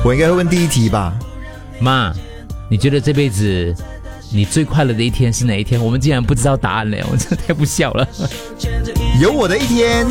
我应该会问第一题吧。 妈，你觉得这辈子你最快乐的一天是哪一天？我们竟然不知道答案了，我真的太不孝了。 有我的一天。